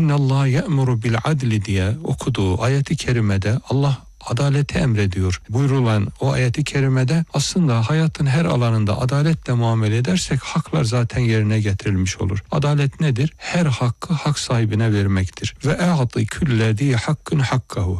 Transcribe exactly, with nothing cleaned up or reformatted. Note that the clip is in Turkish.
İnnallâhe ye'muru bil adli diye okuduğu ayeti kerimede Allah adaleti emrediyor buyurulan o ayeti kerimede aslında hayatın her alanında adaletle muamele edersek haklar zaten yerine getirilmiş olur. Adalet nedir? Her hakkı hak sahibine vermektir. Ve e'ati küllezî hakkın hakkahu.